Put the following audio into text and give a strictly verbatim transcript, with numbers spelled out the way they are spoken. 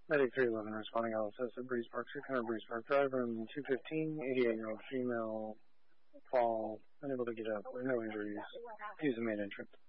Medic three eleven responding L S S at Breeze Park, six hundred Breeze Park Drive, room two fifteen, eighty-eight-year-old female, fall, unable to get up, no injuries, use the main entrance.